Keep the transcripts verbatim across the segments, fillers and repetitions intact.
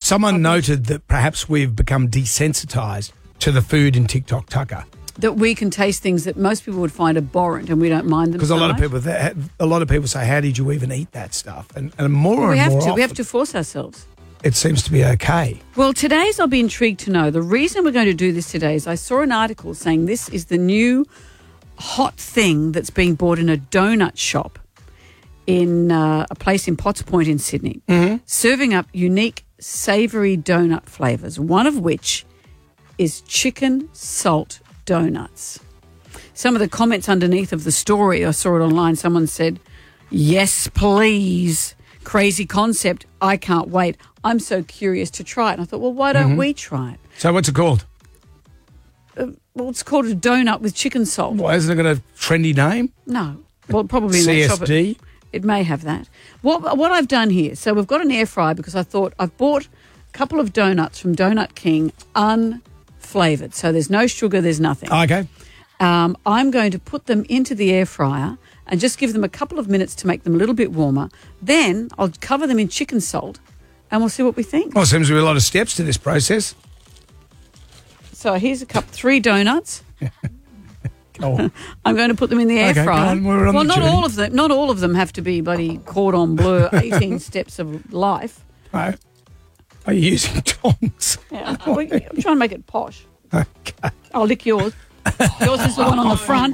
Someone noted that perhaps we've become desensitised to the food in TikTok Tucker. That we can taste things that most people would find abhorrent, and we don't mind them. Because so a lot much. of people, a lot of people say, "How did you even eat that stuff?" And, and more well, and we have more to. often, we have to force ourselves. It seems to be okay. Well, today's I'll be intrigued to know. The reason we're going to do this today is I saw an article saying this is the new hot thing that's being bought in a donut shop in uh, a place in Potts Point in Sydney, mm-hmm. serving up unique savoury donut flavours, one of which is chicken salt donuts. Some of the comments underneath of the story, I saw it online, someone said, "Yes, please. Crazy concept. I can't wait. I'm so curious to try it." And I thought, well, why don't mm-hmm. we try it? So what's it called? Uh, well, it's called a donut with chicken salt. Why isn't it got a trendy name? No. Well, probably in C S D? that shop it, it may have that. What what I've done here, so we've got an air fryer because I thought I've bought a couple of donuts from Donut King unflavoured. So there's no sugar, there's nothing. Okay. Um, I'm going to put them into the air fryer and just give them a couple of minutes to make them a little bit warmer. Then I'll cover them in chicken salt and we'll see what we think. Well, seems to be a lot of steps to this process. So here's a cup, three donuts. Oh. I'm going to put them in the air okay, fryer. Go on, we're on well, the not journey. all of them. Not all of them have to be bloody cordon bleu, eighteen steps of life. No. Are you using tongs? Yeah, I'm trying to make it posh. Okay. I'll lick yours. Yours is the one on the front.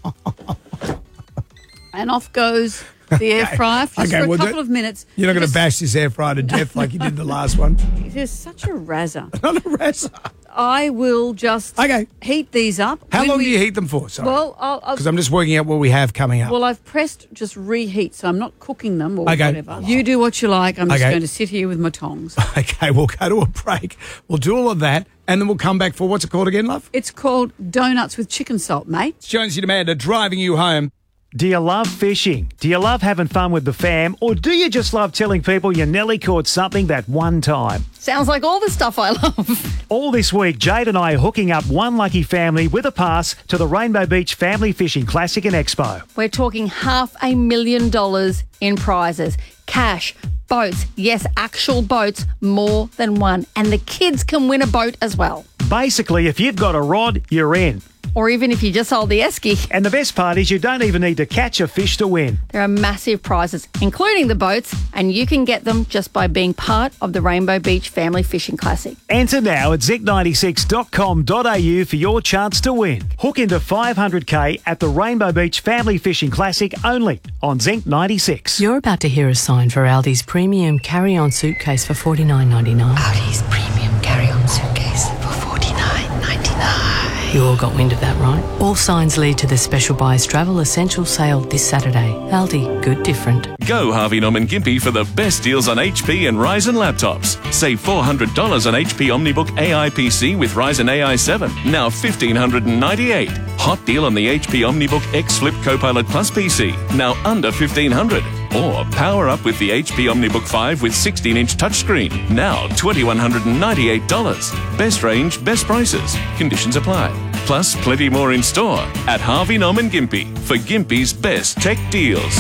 And off goes the air fryer just okay, for a well, couple that, of minutes. You're not going to just, bash this air fryer to death like you did the last one. It is such a razzer. Not a razor. I will just okay. heat these up. How When long we, do you heat them for? Sorry. Well, because I'm just working out what we have coming up. Well, I've pressed just reheat, so I'm not cooking them or okay. whatever. You do what you like. I'm just okay. going to sit here with my tongs. Okay, we'll go to a break. We'll do all of that, and then we'll come back for what's it called again, love? It's called donuts with chicken salt, mate. It's Jonesy Amanda driving you home. Do you love fishing? Do you love having fun with the fam? Or do you just love telling people you nearly caught something that one time? Sounds like all the stuff I love. All this week, Jade and I are hooking up one lucky family with a pass to the Rainbow Beach Family Fishing Classic and Expo. We're talking half a million dollars in prizes. Cash, boats, yes, actual boats, more than one. And the kids can win a boat as well. Basically, if you've got a rod, you're in. Or even if you just hold the esky. And the best part is you don't even need to catch a fish to win. There are massive prizes, including the boats, and you can get them just by being part of the Rainbow Beach Family Fishing Classic. Enter now at zec ninety-six dot com dot a u for your chance to win. Hook into five hundred K at the Rainbow Beach Family Fishing Classic only on Zec ninety-six. You're about to hear a sign for Aldi's premium carry-on suitcase for forty-nine ninety-nine. Aldi's premium carry-on suitcase for forty-nine ninety-nine. You all got wind of that, right? All signs lead to the Special Buys Travel Essential Sale this Saturday. Aldi, good different. Go Harvey Norman Gympie for the best deals on H P and Ryzen laptops. Save four hundred dollars on H P OmniBook A I P C with Ryzen A I seven, now one thousand five hundred ninety-eight dollars. Hot deal on the H P OmniBook X Flip Copilot Plus P C, now under fifteen hundred dollars. Or power up with the H P OmniBook five with sixteen inch touchscreen, now two thousand one hundred ninety-eight dollars. Best range, best prices. Conditions apply. Plus, plenty more in store at Harvey Norman Gympie for Gympie's best tech deals.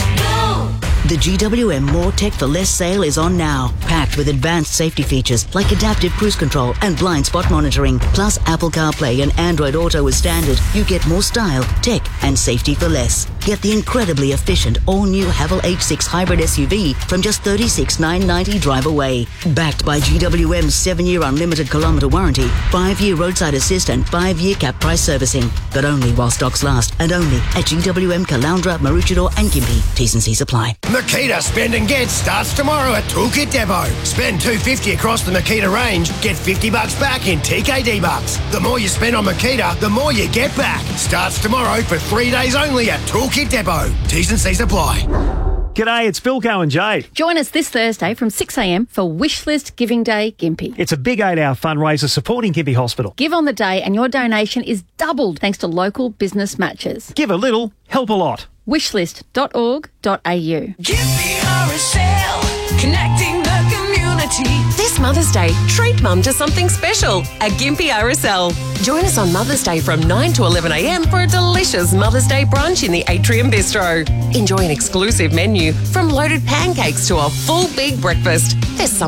The G W M More Tech for Less sale is on now, packed with advanced safety features like adaptive cruise control and blind spot monitoring, plus Apple CarPlay and Android Auto as standard. You get more style, tech, and safety for less. Get the incredibly efficient all-new Haval H six hybrid S U V from just thirty-six thousand nine hundred ninety dollars drive away. Backed by G W M's seven-year unlimited kilometre warranty, five-year roadside assist and five-year cap price servicing. But only while stocks last, and only at G W M, Caloundra, Maroochydore and Gympie. T's and C's apply. Makita Spend and Get starts tomorrow at Toolkit Depot. Spend two hundred fifty dollars across the Makita range, get fifty bucks back in T K D bucks. The more you spend on Makita, the more you get back. Starts tomorrow for three days only at Toolkit Depot. T's and C's apply. G'day, it's Philco and Jade. Join us this Thursday from six a m for Wishlist Giving Day Gympie. It's a big eight-hour fundraiser supporting Gympie Hospital. Give on the day and your donation is doubled thanks to local business matches. Give a little, help a lot. wishlist dot org dot a u. Gympie R S L, connecting the community. This Mother's Day, treat Mum to something special at Gympie R S L. Join us on Mother's Day from nine to eleven a m for a delicious Mother's Day brunch in the Atrium Bistro. Enjoy an exclusive menu from loaded pancakes to a full big breakfast. There's some